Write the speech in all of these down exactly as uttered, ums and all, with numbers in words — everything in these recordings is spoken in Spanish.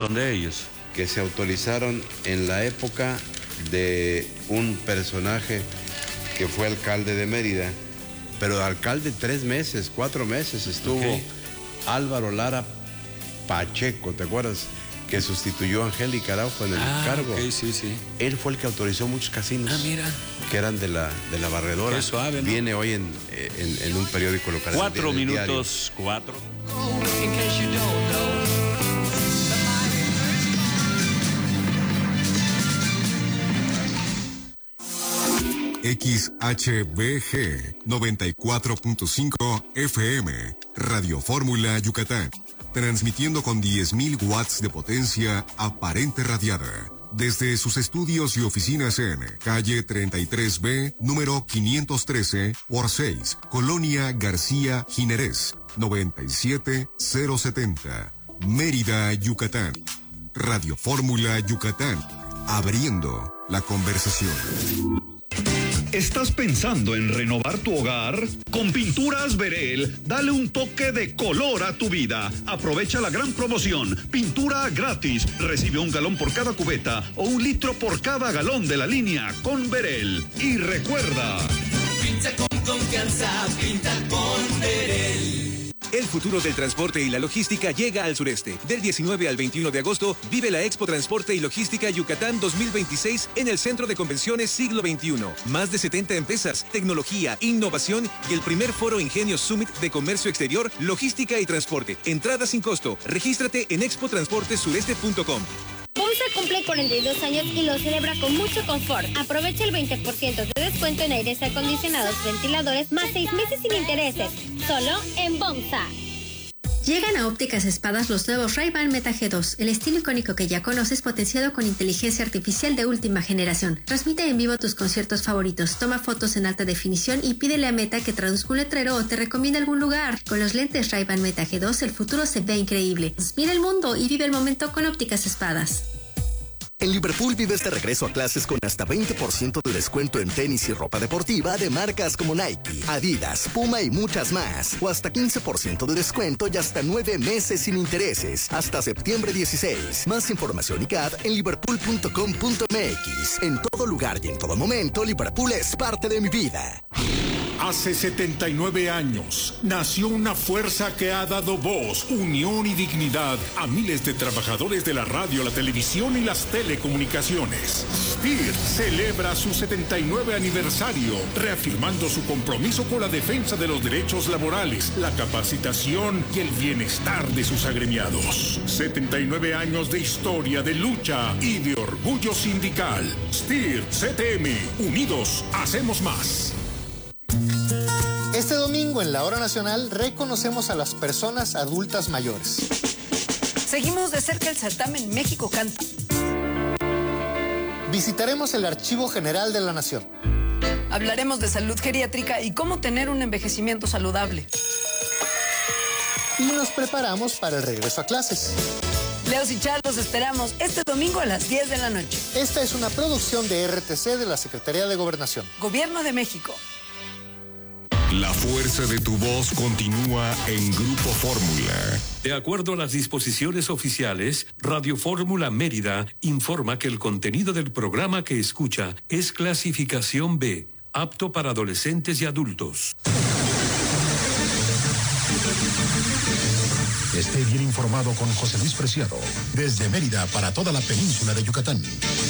son de ellos. Que se autorizaron en la época de un personaje que fue alcalde de Mérida, pero alcalde tres meses, cuatro meses estuvo, okay. Álvaro Lara Pacheco, ¿te acuerdas? Que sustituyó a Angélica Araujo en el ah, cargo. Okay, sí, sí. Él fue el que autorizó muchos casinos. Ah, mira. Que eran de la, de la barredora. Qué suave, ¿no? Viene hoy en, en, en un periódico local. Cuatro minutos, cuatro. X H B G noventa y cuatro punto cinco F M, Radio Fórmula Yucatán, transmitiendo con diez mil watts de potencia aparente radiada, desde sus estudios y oficinas en calle treinta y tres B, número quinientos trece por seis, Colonia García Ginerés, noventa y siete mil setenta, Mérida, Yucatán. Radio Fórmula Yucatán, abriendo la conversación. ¿Estás pensando en renovar tu hogar? Con Pinturas Verel, dale un toque de color a tu vida. Aprovecha la gran promoción. Pintura gratis. Recibe un galón por cada cubeta o un litro por cada galón de la línea con Verel. Y recuerda... Pinta con confianza, pinta con Verel. El futuro del transporte y la logística llega al sureste. Del diecinueve al veintiuno de agosto, vive la Expo Transporte y Logística Yucatán dos mil veintiséis en el Centro de Convenciones Siglo veintiuno. Más de setenta empresas, tecnología, innovación y el primer foro Ingenio Summit de Comercio Exterior, Logística y Transporte. Entrada sin costo. Regístrate en expo transporte sureste punto com. Bomsa cumple cuarenta y dos años y lo celebra con mucho confort. Aprovecha el veinte por ciento de descuento en aires acondicionados, ventiladores, más seis meses sin intereses. Solo en Bomsa. Llegan a Ópticas Espadas los nuevos Ray-Ban Meta G dos, el estilo icónico que ya conoces potenciado con inteligencia artificial de última generación. Transmite en vivo tus conciertos favoritos, toma fotos en alta definición y pídele a Meta que traduzca un letrero o te recomienda algún lugar. Con los lentes Ray-Ban Meta G dos el futuro se ve increíble. Mira el mundo y vive el momento con Ópticas Espadas. En Liverpool vives de regreso a clases con hasta veinte por ciento de descuento en tenis y ropa deportiva de marcas como Nike, Adidas, Puma y muchas más. O hasta quince por ciento de descuento y hasta nueve meses sin intereses. Hasta septiembre dieciséis. Más información y C A D en liverpool punto com punto m x. En todo lugar y en todo momento, Liverpool es parte de mi vida. Hace setenta y nueve años nació una fuerza que ha dado voz, unión y dignidad a miles de trabajadores de la radio, la televisión y las telecomunicaciones. S T I R celebra su setenta y nueve aniversario, reafirmando su compromiso con la defensa de los derechos laborales, la capacitación y el bienestar de sus agremiados. setenta y nueve años de historia, de lucha y de orgullo sindical. S T I R C T M, unidos hacemos más. Este domingo en la Hora Nacional reconocemos a las personas adultas mayores. Seguimos de cerca el certamen México Canta. Visitaremos el Archivo General de la Nación. Hablaremos de salud geriátrica y cómo tener un envejecimiento saludable. Y nos preparamos para el regreso a clases. Leos y Char, los esperamos este domingo a las diez de la noche. Esta es una producción de R T C de la Secretaría de Gobernación. Gobierno de México. La fuerza de tu voz continúa en Grupo Fórmula. De acuerdo a las disposiciones oficiales, Radio Fórmula Mérida informa que el contenido del programa que escucha es clasificación B, apto para adolescentes y adultos. Esté bien informado con José Luis Preciado, desde Mérida para toda la península de Yucatán.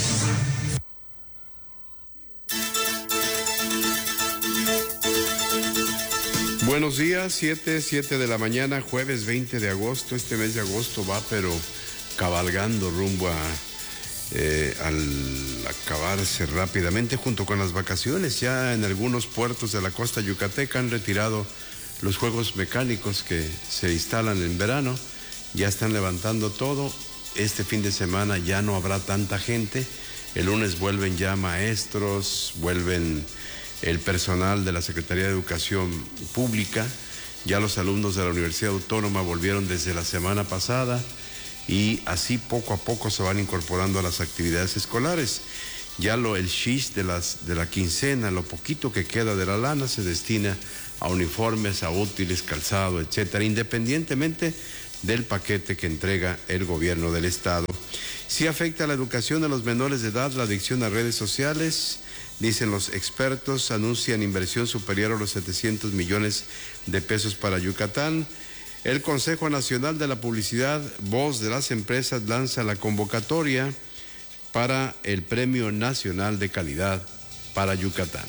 Buenos días, siete, siete de la mañana, jueves veinte de agosto. Este mes de agosto va pero cabalgando rumbo a, eh, al acabarse rápidamente junto con las vacaciones. Ya en algunos puertos de la costa yucateca han retirado los juegos mecánicos que se instalan en verano. Ya están levantando todo. Este fin de semana ya no habrá tanta gente. El lunes vuelven ya maestros, vuelven el personal de la Secretaría de Educación Pública. Ya los alumnos de la Universidad Autónoma volvieron desde la semana pasada y así poco a poco se van incorporando a las actividades escolares. Ya lo, el shish de, las, de la quincena, lo poquito que queda de la lana se destina a uniformes, a útiles, calzado, etcétera, independientemente del paquete que entrega el gobierno del estado. Si afecta a la educación de los menores de edad, la adicción a redes sociales, dicen los expertos, anuncian inversión superior a los setecientos millones de pesos para Yucatán. El Consejo Nacional de la Publicidad, Voz de las Empresas, lanza la convocatoria para el Premio Nacional de Calidad para Yucatán.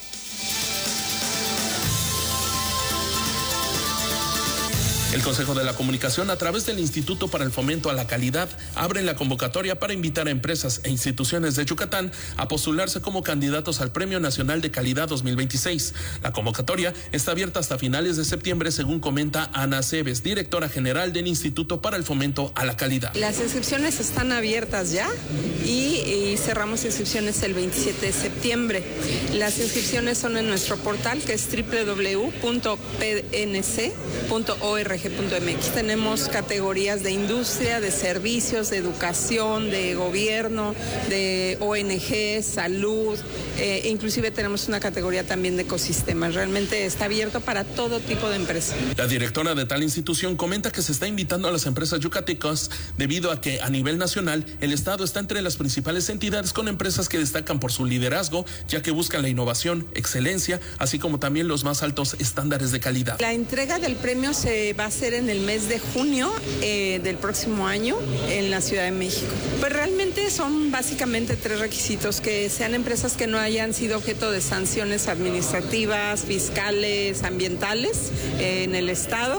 El Consejo de la Comunicación, a través del Instituto para el Fomento a la Calidad, abre la convocatoria para invitar a empresas e instituciones de Yucatán a postularse como candidatos al Premio Nacional de Calidad dos mil veintiséis. La convocatoria está abierta hasta finales de septiembre, según comenta Ana Cebes, directora general del Instituto para el Fomento a la Calidad. Las inscripciones están abiertas ya y, y cerramos inscripciones el veintisiete de septiembre. Las inscripciones son en nuestro portal, que es doble u doble u doble u punto p n c punto org punto m x. Tenemos categorías de industria, de servicios, de educación, de gobierno, de O N G, salud, eh, inclusive tenemos una categoría también de ecosistemas. Realmente está abierto para todo tipo de empresas. La directora de tal institución comenta que se está invitando a las empresas yucatecas debido a que a nivel nacional el Estado está entre las principales entidades con empresas que destacan por su liderazgo, ya que buscan la innovación, excelencia, así como también los más altos estándares de calidad. La entrega del premio se va a hacer en el mes de junio eh, del próximo año en la Ciudad de México. Pues realmente son básicamente tres requisitos: que sean empresas que no hayan sido objeto de sanciones administrativas, fiscales, ambientales eh, en el Estado,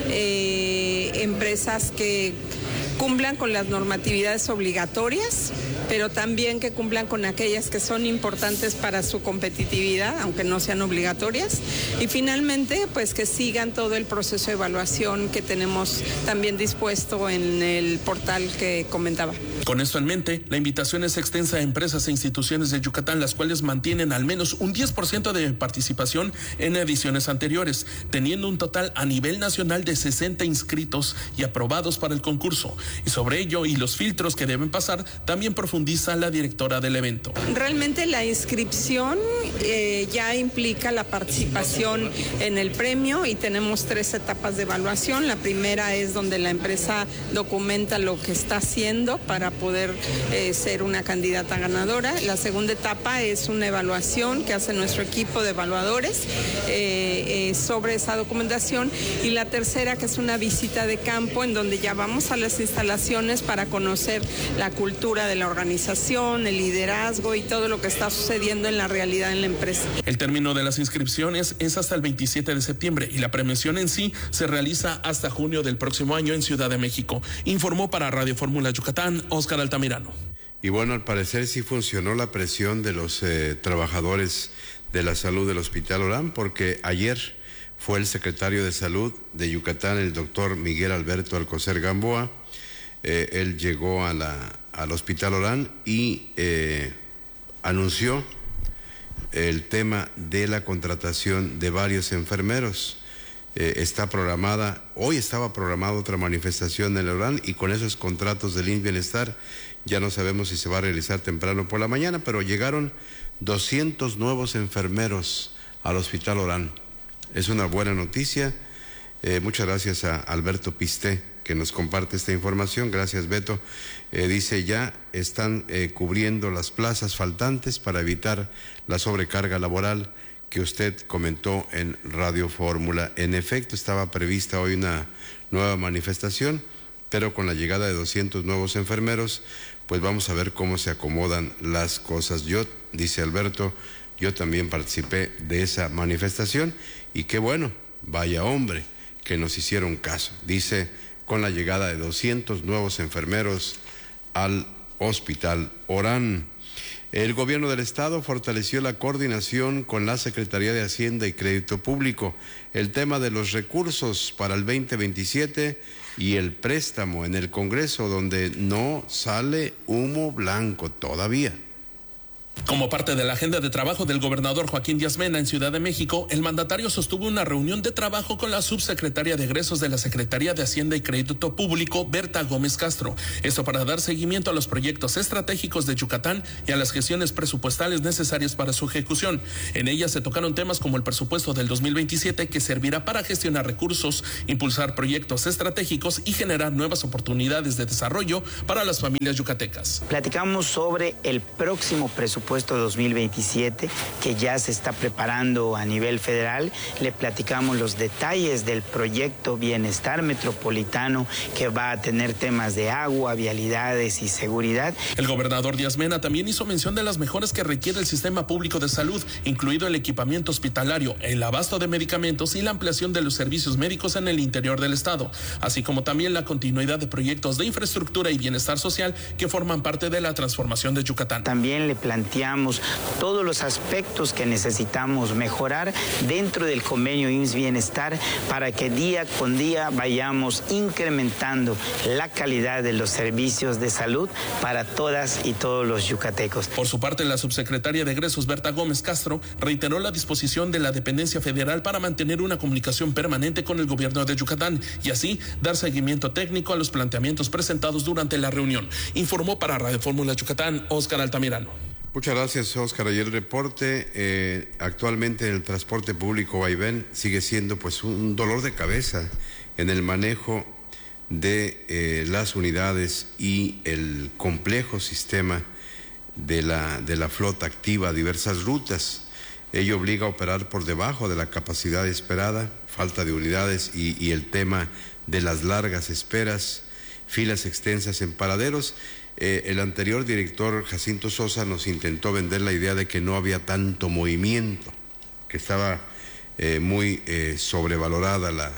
eh, empresas que cumplan con las normatividades obligatorias, pero también que cumplan con aquellas que son importantes para su competitividad, aunque no sean obligatorias. Y finalmente, pues que sigan todo el proceso de evaluación que tenemos también dispuesto en el portal que comentaba. Con esto en mente, la invitación es extensa a empresas e instituciones de Yucatán, las cuales mantienen al menos un diez por ciento de participación en ediciones anteriores, teniendo un total a nivel nacional de sesenta inscritos y aprobados para el concurso. Y sobre ello y los filtros que deben pasar, también profundiza la directora del evento. Realmente la inscripción eh, ya implica la participación en el premio y tenemos tres etapas de evaluación. La primera es donde la empresa documenta lo que está haciendo para poder eh, ser una candidata ganadora. La segunda etapa es una evaluación que hace nuestro equipo de evaluadores eh, eh, sobre esa documentación, y la tercera, que es una visita de campo en donde ya vamos a las instalaciones para conocer la cultura de la organización, el liderazgo y todo lo que está sucediendo en la realidad en la empresa. El término de las inscripciones es hasta el veintisiete de septiembre y la premiación en sí se realiza hasta junio del próximo año en Ciudad de México. Informó para Radio Fórmula Yucatán, Óscar Altamirano. Y bueno, al parecer sí funcionó la presión de los eh, trabajadores de la salud del Hospital Orán, porque ayer fue el secretario de Salud de Yucatán, el doctor Miguel Alberto Alcocer Gamboa. Eh, él llegó a la, al Hospital Orán y eh, anunció el tema de la contratación de varios enfermeros. Eh, está programada, hoy estaba programada otra manifestación en el Orán, y con esos contratos del I M S S Bienestar ya no sabemos si se va a realizar temprano por la mañana, pero llegaron doscientos nuevos enfermeros al Hospital Orán. Es una buena noticia. Eh, muchas gracias a Alberto Pisté, que nos comparte esta información. Gracias, Beto. Eh, dice, ya están eh, cubriendo las plazas faltantes para evitar la sobrecarga laboral que usted comentó en Radio Fórmula. En efecto, estaba prevista hoy una nueva manifestación, pero con la llegada de doscientos nuevos enfermeros, pues vamos a ver cómo se acomodan las cosas. Yo, dice Alberto, yo también participé de esa manifestación, y qué bueno, vaya hombre, que nos hicieron caso. Dice, con la llegada de doscientos nuevos enfermeros al Hospital Orán. El gobierno del estado fortaleció la coordinación con la Secretaría de Hacienda y Crédito Público. El tema de los recursos para el veinte veintisiete y el préstamo en el Congreso, donde no sale humo blanco todavía. Como parte de la agenda de trabajo del gobernador Joaquín Díaz Mena en Ciudad de México, el mandatario sostuvo una reunión de trabajo con la subsecretaria de egresos de la Secretaría de Hacienda y Crédito Público, Berta Gómez Castro. Esto para dar seguimiento a los proyectos estratégicos de Yucatán y a las gestiones presupuestales necesarias para su ejecución. En ella se tocaron temas como el presupuesto del dos mil veintisiete, que servirá para gestionar recursos, impulsar proyectos estratégicos y generar nuevas oportunidades de desarrollo para las familias yucatecas. Platicamos sobre el próximo presupuesto dos mil veintisiete que ya se está preparando a nivel federal. Le platicamos los detalles del proyecto Bienestar Metropolitano, que va a tener temas de agua, vialidades y seguridad. El gobernador Díaz Mena también hizo mención de las mejoras que requiere el sistema público de salud, incluido el equipamiento hospitalario, el abasto de medicamentos y la ampliación de los servicios médicos en el interior del estado, así como también la continuidad de proyectos de infraestructura y bienestar social que forman parte de la transformación de Yucatán. También le planteamos todos los aspectos que necesitamos mejorar dentro del convenio I M S S Bienestar para que día con día vayamos incrementando la calidad de los servicios de salud para todas y todos los yucatecos. Por su parte, la subsecretaria de egresos Berta Gómez Castro reiteró la disposición de la dependencia federal para mantener una comunicación permanente con el gobierno de Yucatán y así dar seguimiento técnico a los planteamientos presentados durante la reunión. Informó para Radio Fórmula Yucatán, Óscar Altamirano. Muchas gracias, Óscar. Ayer el reporte, eh, actualmente el transporte público vaivén sigue siendo pues un dolor de cabeza en el manejo de eh, las unidades y el complejo sistema de la, de la flota activa a diversas rutas. Ello obliga a operar por debajo de la capacidad esperada, falta de unidades y, y el tema de las largas esperas, filas extensas en paraderos. Eh, el anterior director, Jacinto Sosa, nos intentó vender la idea de que no había tanto movimiento, que estaba eh, muy eh, sobrevalorada la,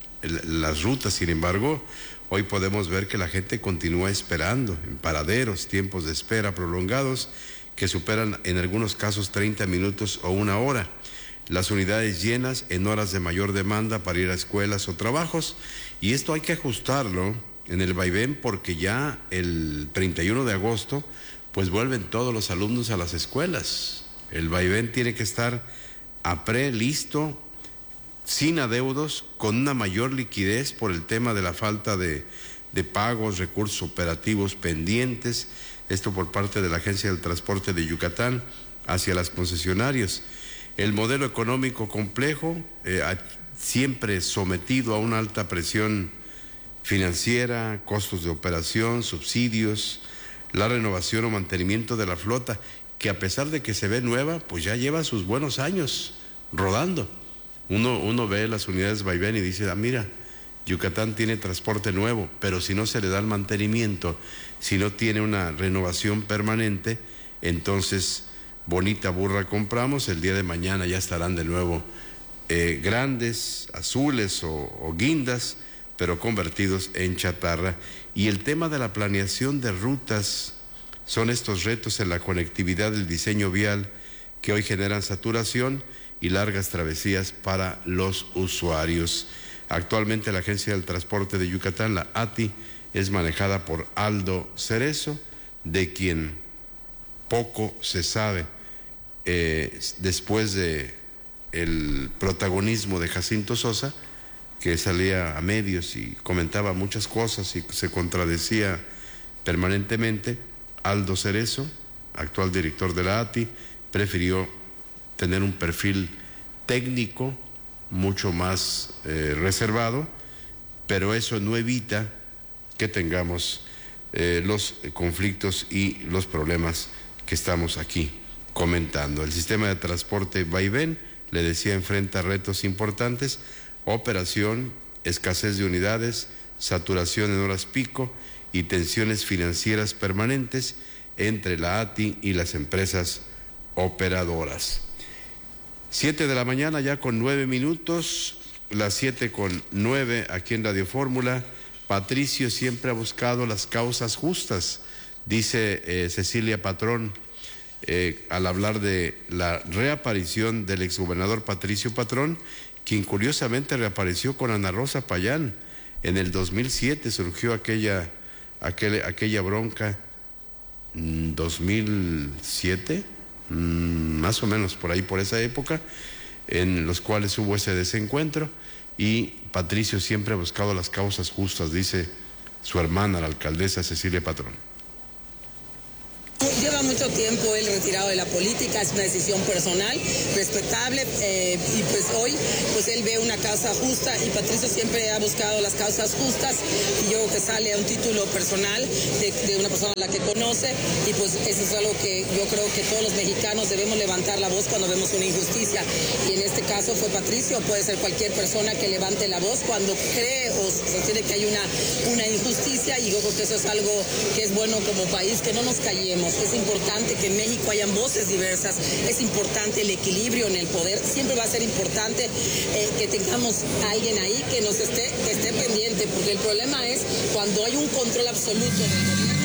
el, las rutas. Sin embargo, hoy podemos ver que la gente continúa esperando en paraderos, tiempos de espera prolongados que superan en algunos casos treinta minutos o una hora. Las unidades llenas en horas de mayor demanda para ir a escuelas o trabajos, y esto hay que ajustarlo en el vaivén porque ya el treinta y uno de agosto pues vuelven todos los alumnos a las escuelas. El vaivén tiene que estar a pre, listo, sin adeudos, con una mayor liquidez por el tema de la falta de, de pagos, recursos operativos pendientes, esto por parte de la Agencia del Transporte de Yucatán hacia las concesionarias. El modelo económico complejo, eh, siempre sometido a una alta presión financiera, costos de operación, subsidios, la renovación o mantenimiento de la flota, que a pesar de que se ve nueva, pues ya lleva sus buenos años rodando. Uno, uno ve las unidades vaivén y dice, ah, mira, Yucatán tiene transporte nuevo, pero si no se le da el mantenimiento, si no tiene una renovación permanente, entonces bonita burra compramos, el día de mañana ya estarán de nuevo eh, grandes, azules o, o guindas, pero convertidos en chatarra. Y el tema de la planeación de rutas son estos retos en la conectividad del diseño vial que hoy generan saturación y largas travesías para los usuarios. Actualmente la Agencia del Transporte de Yucatán, la A T I, es manejada por Aldo Cerezo, de quien poco se sabe. Eh, después de el protagonismo de Jacinto Sosa, que salía a medios y comentaba muchas cosas y se contradecía permanentemente, Aldo Cerezo, actual director de la A T I, prefirió tener un perfil técnico mucho más eh, reservado, pero eso no evita que tengamos eh, los conflictos y los problemas que estamos aquí comentando. El sistema de transporte vaivén, le decía, enfrenta retos importantes: operación, escasez de unidades, saturación en horas pico y tensiones financieras permanentes entre la A T I y las empresas operadoras. Siete de la mañana ya con nueve minutos, las siete con nueve aquí en Radio Fórmula. Patricio siempre ha buscado las causas justas, dice eh, Cecilia Patrón, eh, al hablar de la reaparición del exgobernador Patricio Patrón, quien curiosamente reapareció con Ana Rosa Payán. En el dos mil siete surgió aquella, aquel, aquella bronca, dos mil siete, mmm, más o menos por ahí, por esa época, en los cuales hubo ese desencuentro, y Patricio siempre ha buscado las causas justas, dice su hermana, la alcaldesa Cecilia Patrón. Lleva mucho tiempo él retirado de la política, es una decisión personal, respetable, eh, y pues hoy pues él ve una causa justa, y Patricio siempre ha buscado las causas justas, y yo creo que sale a un título personal de, de una persona a la que conoce, y pues eso es algo que yo creo que todos los mexicanos debemos levantar la voz cuando vemos una injusticia, y en este caso fue Patricio, puede ser cualquier persona que levante la voz cuando cree o sostiene que hay una, una injusticia, y yo creo que eso es algo que es bueno como país, que no nos callemos. Es importante que en México hayan voces diversas, es importante el equilibrio en el poder, siempre va a ser importante eh, que tengamos a alguien ahí que nos esté, que esté pendiente, porque el problema es cuando hay un control absoluto del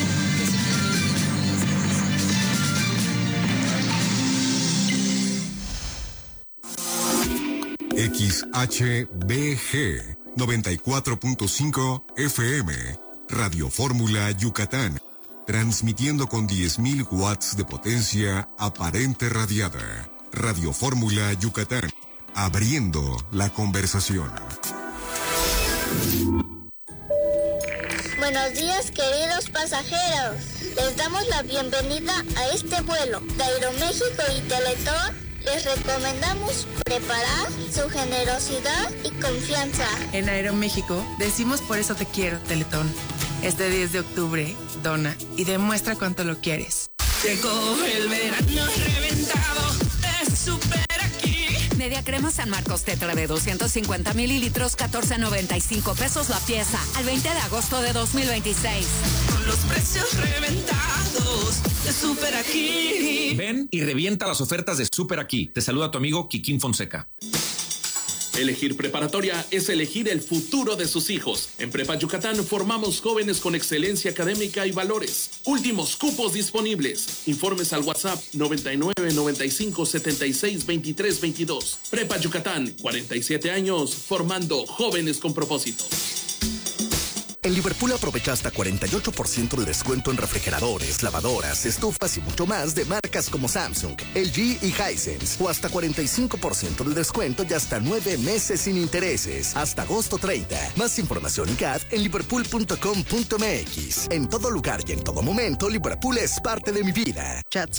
gobierno. X H B G noventa y cuatro punto cinco F M, Radio Fórmula Yucatán. Transmitiendo con diez mil watts de potencia aparente radiada. Radio Fórmula Yucatán. Abriendo la conversación. Buenos días, queridos pasajeros. Les damos la bienvenida a este vuelo de Aeroméxico y Teletón. Les recomendamos preparar su generosidad y confianza. En Aeroméxico decimos por eso te quiero, Teletón. Este diez de octubre, dona y demuestra cuánto lo quieres. Llegó el verano reventado, es súper aquí. Media crema San Marcos Tetra de doscientos cincuenta mililitros, catorce noventa y cinco pesos la pieza, al veinte de agosto de dos mil veintiséis. Con los precios reventados, es súper aquí. Ven y revienta las ofertas de Súper Aquí. Te saluda tu amigo Kikín Fonseca. Elegir preparatoria es elegir el futuro de sus hijos. En Prepa Yucatán formamos jóvenes con excelencia académica y valores. Últimos cupos disponibles. Informes al WhatsApp noventa y nueve, noventa y cinco, setenta y seis, veintitrés, veintidós. Prepa Yucatán, cuarenta y siete años, formando jóvenes con propósitos. En Liverpool aprovecha hasta cuarenta y ocho por ciento de descuento en refrigeradores, lavadoras, estufas y mucho más de marcas como Samsung, L G y Hisense. O hasta cuarenta y cinco por ciento de descuento y hasta nueve meses sin intereses. Hasta agosto treinta. Más información y C A D en liverpool punto com punto m x. En todo lugar y en todo momento, Liverpool es parte de mi vida.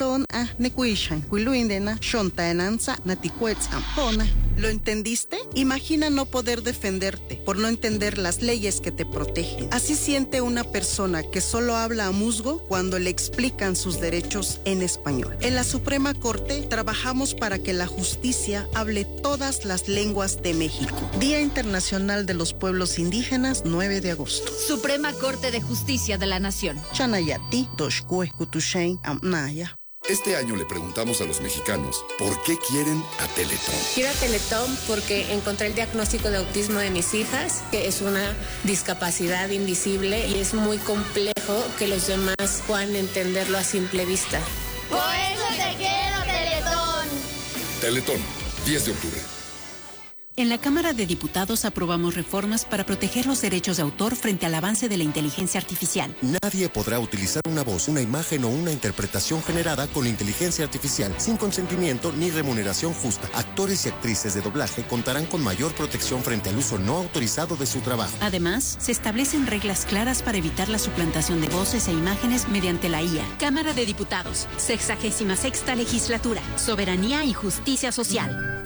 ¿Lo entendiste? Imagina no poder defenderte por no entender las leyes que te protegen. Así siente una persona que solo habla a musgo cuando le explican sus derechos en español. En la Suprema Corte trabajamos para que la justicia hable todas las lenguas de México. Día Internacional de los Pueblos Indígenas, nueve de agosto. Suprema Corte de Justicia de la Nación. Chanayati, Doshkue, Kutushain, Amnaya. Este año le preguntamos a los mexicanos por qué quieren a Teletón. Quiero a Teletón porque encontré el diagnóstico de autismo de mis hijas, que es una discapacidad invisible y es muy complejo que los demás puedan entenderlo a simple vista. Por eso te quiero, Teletón. Teletón, diez de octubre. En la Cámara de Diputados aprobamos reformas para proteger los derechos de autor frente al avance de la inteligencia artificial. Nadie podrá utilizar una voz, una imagen o una interpretación generada con inteligencia artificial sin consentimiento ni remuneración justa. Actores y actrices de doblaje contarán con mayor protección frente al uso no autorizado de su trabajo. Además, se establecen reglas claras para evitar la suplantación de voces e imágenes mediante la I A. Cámara de Diputados, sexagésima sexta legislatura, soberanía y justicia social.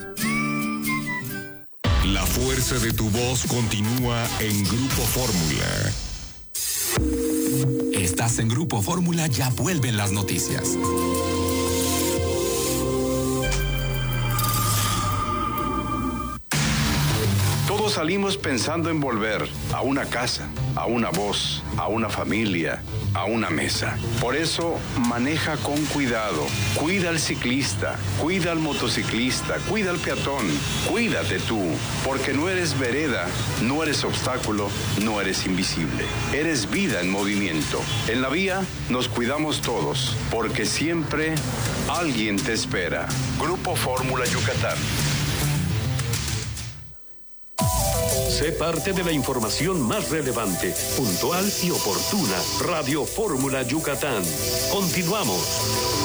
La fuerza de tu voz continúa en Grupo Fórmula. Estás en Grupo Fórmula, ya vuelven las noticias. Todos salimos pensando en volver a una casa, a una voz, a una familia, a una mesa. Por eso, maneja con cuidado. Cuida al ciclista, cuida al motociclista, cuida al peatón. Cuídate tú, porque no eres vereda, no eres obstáculo, no eres invisible. Eres vida en movimiento. En la vía nos cuidamos todos, porque siempre alguien te espera. Grupo Fórmula Yucatán. Sé parte de la información más relevante, puntual y oportuna. Radio Fórmula Yucatán. Continuamos.